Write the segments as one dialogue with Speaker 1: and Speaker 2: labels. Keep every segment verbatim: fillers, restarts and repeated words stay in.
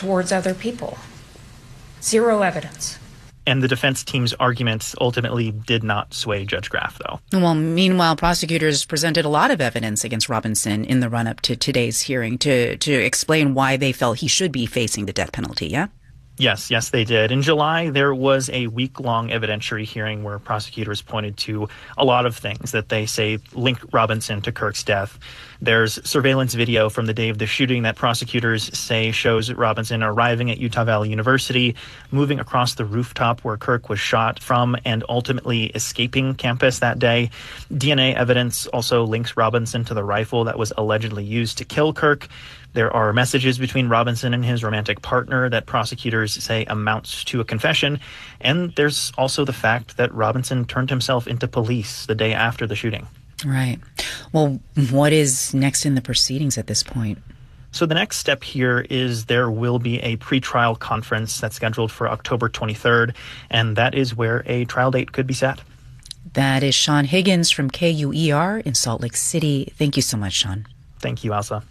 Speaker 1: towards other people. Zero evidence.
Speaker 2: And the defense team's arguments ultimately did not sway Judge Graff, though.
Speaker 3: Well, meanwhile, prosecutors presented a lot of evidence against Robinson in the run-up to today's hearing to, to explain why they felt he should be facing the death penalty, yeah?
Speaker 2: Yes, yes, they did. In July, there was a week-long evidentiary hearing where prosecutors pointed to a lot of things that they say link Robinson to Kirk's death. There's surveillance video from the day of the shooting that prosecutors say shows Robinson arriving at Utah Valley University, moving across the rooftop where Kirk was shot from, and ultimately escaping campus that day. D N A evidence also links Robinson to the rifle that was allegedly used to kill Kirk. There are messages between Robinson and his romantic partner that prosecutors say amounts to a confession. And there's also the fact that Robinson turned himself into police the day after the shooting.
Speaker 3: Right. Well, what is next in the proceedings at this point?
Speaker 2: So the next step here is there will be a pretrial conference that's scheduled for October twenty-third, and that is where a trial date could be set.
Speaker 3: That is Sean Higgins from K U E R in Salt Lake City. Thank you so much, Sean.
Speaker 2: Thank you, Elsa.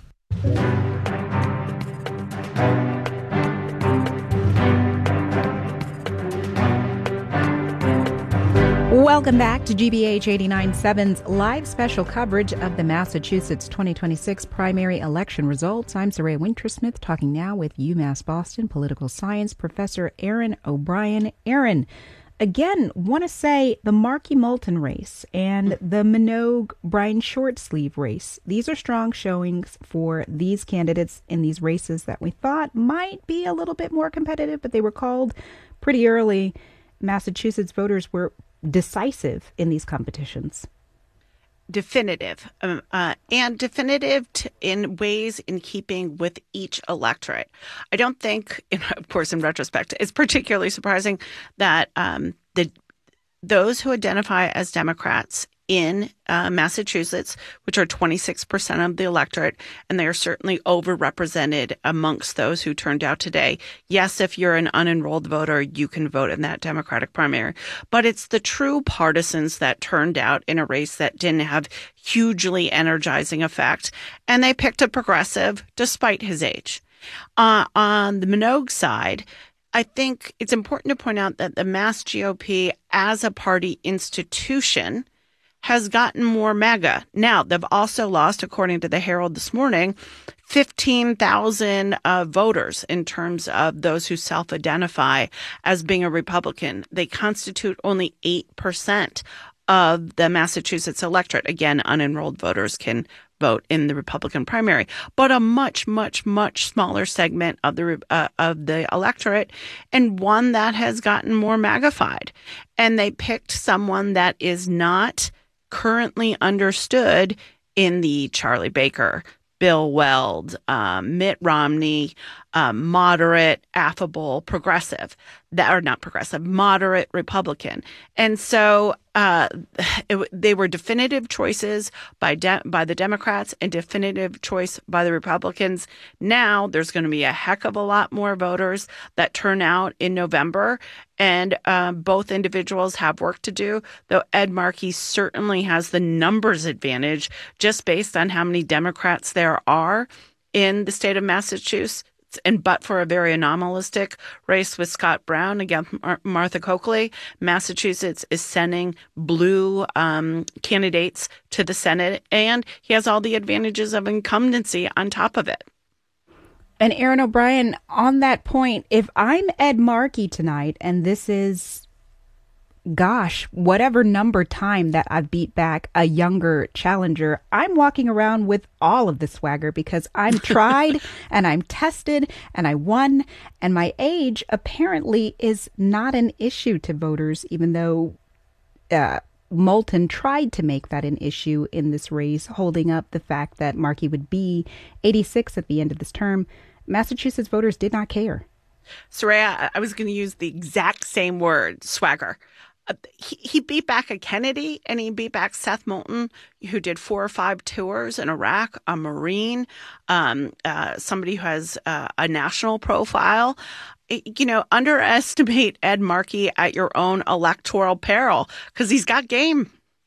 Speaker 4: Welcome back to G B H eighty-nine point seven's live special coverage of the Massachusetts twenty twenty-six primary election results. I'm Soraya Wintersmith, talking now with UMass Boston political science professor Aaron O'Brien. Aaron, again, want to say the Markey Moulton race and the Minogue Brian Shortsleeve race, these are strong showings for these candidates in these races that we thought might be a little bit more competitive, but they were called pretty early. Massachusetts voters were decisive in these competitions.
Speaker 5: Definitive, um, uh, and definitive t- in ways in keeping with each electorate. I don't think, you know, of course, in retrospect, it's particularly surprising that um, the those who identify as Democrats in uh, Massachusetts, which are twenty-six percent of the electorate, and they are certainly overrepresented amongst those who turned out today. Yes, if you're an unenrolled voter, you can vote in that Democratic primary. But it's the true partisans that turned out in a race that didn't have hugely energizing effect, and they picked a progressive despite his age. Uh, on the Minogue side, I think it's important to point out that the Mass G O P as a party institution has gotten more MAGA. Now, they've also lost, according to the Herald this morning, fifteen thousand uh, voters in terms of those who self-identify as being a Republican. They constitute only eight percent of the Massachusetts electorate. Again, unenrolled voters can vote in the Republican primary, but a much, much, much smaller segment of the uh, of the electorate, and one that has gotten more MAGAfied. And they picked someone that is not currently understood in the Charlie Baker, Bill Weld, um, Mitt Romney, um, moderate, affable, progressive, that are not progressive, moderate Republican. And so uh, it, they were definitive choices by de- by the Democrats and definitive choice by the Republicans. Now there's going to be a heck of a lot more voters that turn out in November. And uh, both individuals have work to do, though Ed Markey certainly has the numbers advantage just based on how many Democrats there are in the state of Massachusetts. And but for a very anomalistic race with Scott Brown against Mar- Martha Coakley, Massachusetts is sending blue um, candidates to the Senate, and he has all the advantages of incumbency on top of it.
Speaker 4: And Aaron O'Brien, on that point, if I'm Ed Markey tonight, and this is, gosh, whatever number time that I've beat back a younger challenger, I'm walking around with all of the swagger because I'm tried and I'm tested and I won. And my age apparently is not an issue to voters, even though uh, Moulton tried to make that an issue in this race, holding up the fact that Markey would be eighty-six at the end of this term. Massachusetts voters did not care.
Speaker 5: Soraya, I was going to use the exact same word, swagger. Uh, he, he beat back a Kennedy, and he beat back Seth Moulton, who did four or five tours in Iraq, a Marine, um, uh, somebody who has uh, a national profile. It, you know, underestimate Ed Markey at your own electoral peril, because he's got game.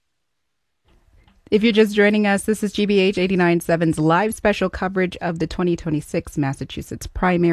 Speaker 4: If you're just joining us, this is G B H eighty-nine point seven's live special coverage of the twenty twenty-six Massachusetts primary.